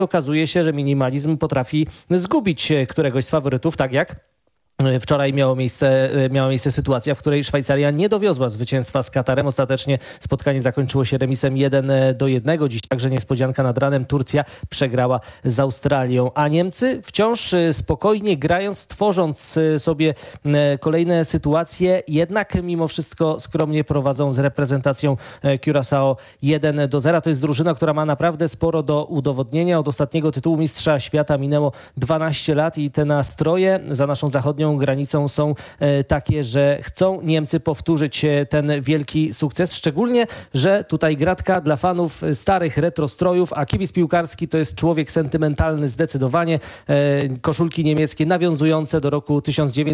okazuje się, że minimalizm potrafi zgubić któregoś z faworytów, tak jak wczoraj miała miejsce sytuacja, w której Szwajcaria nie dowiozła zwycięstwa z Katarem. Ostatecznie spotkanie zakończyło się remisem 1-1. Dziś także niespodzianka nad ranem. Turcja przegrała z Australią, a Niemcy wciąż spokojnie grając, tworząc sobie kolejne sytuacje, jednak mimo wszystko skromnie prowadzą z reprezentacją Curaçao 1-0. To jest drużyna, która ma naprawdę sporo do udowodnienia. Od ostatniego tytułu mistrza świata minęło 12 lat i te nastroje za naszą zachodnią granicą są takie, że chcą Niemcy powtórzyć ten wielki sukces. Szczególnie, że tutaj gratka dla fanów starych retrostrojów, a kibic piłkarski to jest człowiek sentymentalny zdecydowanie. Koszulki niemieckie nawiązujące do roku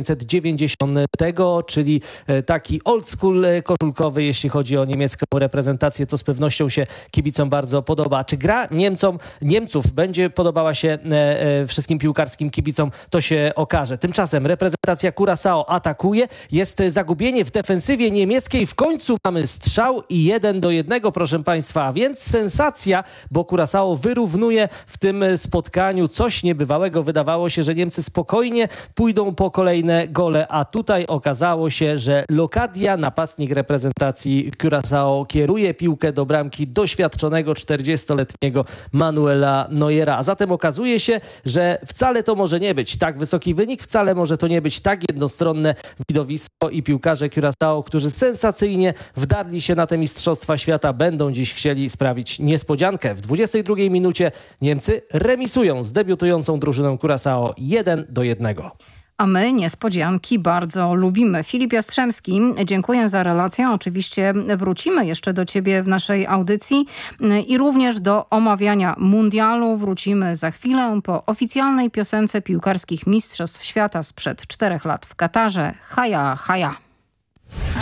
1990, czyli taki old school koszulkowy, jeśli chodzi o niemiecką reprezentację. To z pewnością się kibicom bardzo podoba. Czy gra Niemców będzie podobała się wszystkim piłkarskim kibicom, to się okaże. Tymczasem reprezentacja Curaçao atakuje. Jest zagubienie w defensywie niemieckiej. W końcu mamy strzał i 1-1, proszę Państwa. A więc sensacja, bo Curaçao wyrównuje w tym spotkaniu. Coś niebywałego. Wydawało się, że Niemcy spokojnie pójdą po kolejne gole, a tutaj okazało się, że Locadia, napastnik reprezentacji Curaçao, kieruje piłkę do bramki doświadczonego 40-letniego Manuela Neuera. A zatem okazuje się, że wcale to może nie być tak wysoki wynik, wcale może to nie być tak jednostronne widowisko i piłkarze Curaçao, którzy sensacyjnie wdarli się na te Mistrzostwa Świata, będą dziś chcieli sprawić niespodziankę. W 22 minucie Niemcy remisują z debiutującą drużyną Curaçao 1-1. A my niespodzianki bardzo lubimy. Filip Jastrzębski, dziękuję za relację. Oczywiście wrócimy jeszcze do Ciebie w naszej audycji i również do omawiania mundialu. Wrócimy za chwilę po oficjalnej piosence piłkarskich Mistrzostw Świata sprzed 4 lat w Katarze. Haja, haja.